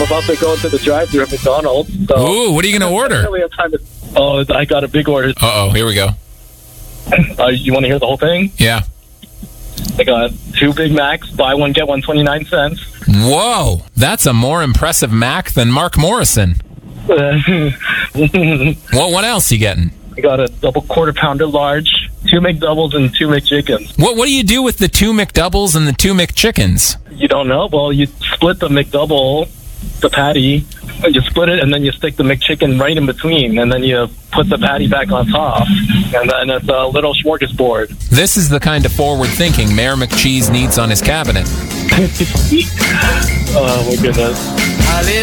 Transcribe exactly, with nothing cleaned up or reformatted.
about to go into the drive-thru at McDonald's. So Ooh, what are you going to I order? really have time to, oh, I got a big order. Uh-oh, here we go. Uh, you want to hear the whole thing? Yeah. I got two Big Macs, buy one, get one, twenty-nine cents. Whoa, that's a more impressive Mac than Mark Morrison. I What what else you getting? got a double quarter pounder large, two McDoubles, and two McChickens. What what do you do with the two McDoubles and the two McChickens? You don't know? Well, you split the McDouble, the patty, and you split it, and then you stick the McChicken right in between, and then you put the patty back on top, and then it's a little smorgasbord. This is the kind of forward thinking Mayor McCheese needs on his cabinet. Oh, my goodness.